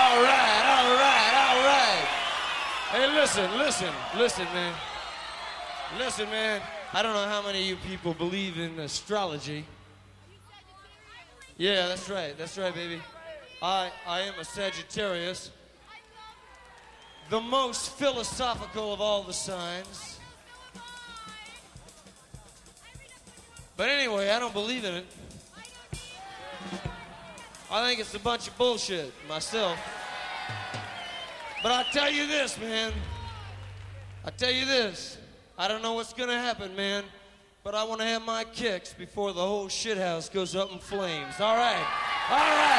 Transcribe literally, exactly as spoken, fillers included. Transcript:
All right, all right, all right. Hey, listen, listen, listen, man. Listen, man. I don't know how many of you people believe in astrology. Yeah, that's right, that's right, baby. I, I am a Sagittarius. The most philosophical of all the signs. But anyway, I don't believe in it. I think it's a bunch of bullshit myself. But I tell you this, man. I tell you this. I don't know what's gonna happen, man. But I want to have my kicks before the whole shithouse goes up in flames. All right. All right.